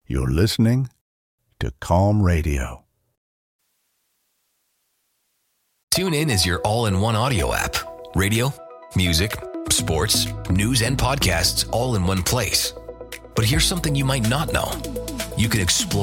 You're listening to Calm Radio. TuneIn is your all-in-one audio app. Radio, music, sports, news, and podcasts all in one place. But here's something you might not know. You can explore